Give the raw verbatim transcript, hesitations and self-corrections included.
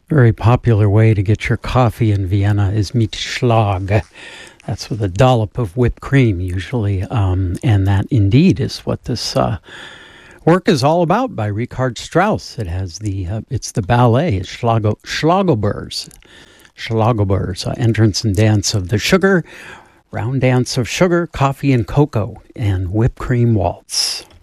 Very popular way to get your coffee in Vienna is mit Schlag. That's with a dollop of whipped cream, usually. Um, and that indeed is what this uh, work is all about by Richard Strauss. It has the, uh, it's the ballet, it's Schlago, Schlagelbers. Schlagelbers, uh, entrance and dance of the sugar, round dance of sugar, coffee and cocoa, and whipped cream waltz.